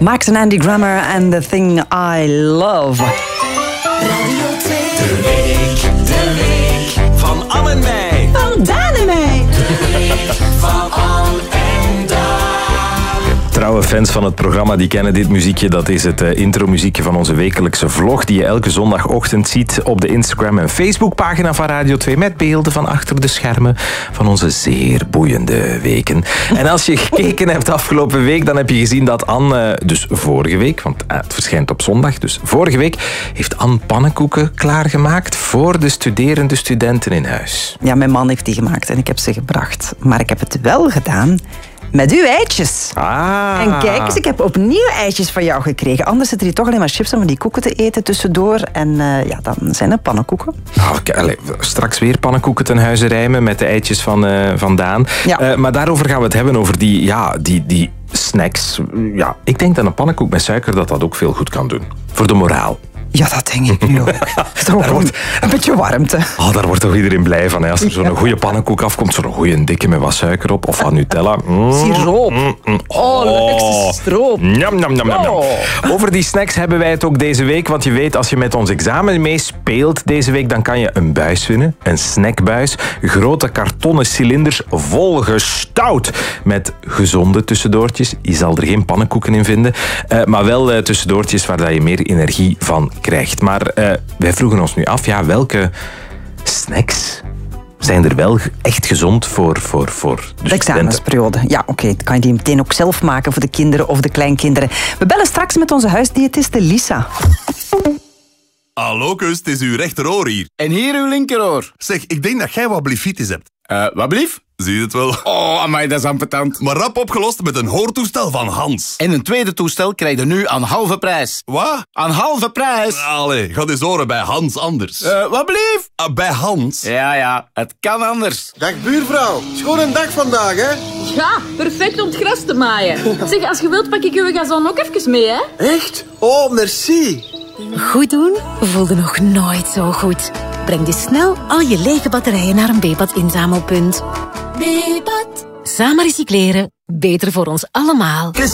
Max en Andy Grammer en The Thing I Love. Radio 2. De week van Anne en mij. Van Daan en mij. De week van Anne en Daan. Trouwe fans van het programma die kennen dit muziekje. Dat is het intromuziekje van onze wekelijkse vlog die je elke zondagochtend ziet op de Instagram- en Facebookpagina van Radio 2 met beelden van achter de schermen van onze zeer boeiende weken. En als je gekeken hebt afgelopen week, dan heb je gezien dat Anne, dus vorige week, want het verschijnt op zondag, dus vorige week heeft Anne pannenkoeken klaargemaakt voor de studerende studenten in huis. Ja, mijn man heeft die gemaakt en ik heb ze gebracht. Maar ik heb het wel gedaan met uw eitjes. Ah. En kijk eens, ik heb opnieuw eitjes van jou gekregen. Anders zitten hier toch alleen maar chips om die koeken te eten tussendoor. En ja, dan zijn er pannenkoeken. Straks weer pannenkoeken ten huize rijmen met de eitjes van Daan. Ja. Maar daarover gaan we het hebben, over die snacks. Ja, ik denk dat een pannenkoek met suiker dat ook veel goed kan doen. Voor de moraal. Ja, dat denk ik nu ook. Een beetje warmte. Oh, daar wordt toch iedereen blij van. Hè? Als er zo'n goede pannenkoek afkomt, zo'n goede dikke met wat suiker op. Of van Nutella. Siroop. Oh, lekkerste stroop. Njam, njam, njam, njam. Oh. Over die snacks hebben wij het ook deze week. Want je weet, als je met ons examen meespeelt deze week, dan kan je een buis winnen. Een snackbuis. Grote kartonnen cilinders volgestouwd met gezonde tussendoortjes. Je zal er geen pannenkoeken in vinden. Maar wel tussendoortjes waar je meer energie van krijgt. Maar wij vroegen ons nu af, ja, welke snacks zijn er wel echt gezond voor de examensperiode. Ja, oké. Kan je die meteen ook zelf maken voor de kinderen of de kleinkinderen. We bellen straks met onze huisdiëtiste Lisa. Hallo, kus, het is uw rechteroor hier. En hier uw linkeroor. Zeg, ik denk dat jij wat blifitis hebt. Wat blief? Zie je het wel? Oh, amai, dat is ambetant. Maar rap opgelost met een hoortoestel van Hans. En een tweede toestel krijg je nu aan halve prijs. Wat? Aan halve prijs? Allee, ga eens horen bij Hans anders. Wat blief? Bij Hans? Ja, het kan anders. Dag buurvrouw, schoon een dag vandaag, hè? Ja, perfect om het gras te maaien. Zeg, als je wilt pak ik uw gazon ook even mee, hè? Echt? Oh, merci. Goed doen voelde nog nooit zo goed. Breng dus snel al je lege batterijen naar een Bepad-inzamelpunt. Bepad. Samen recycleren, beter voor ons allemaal.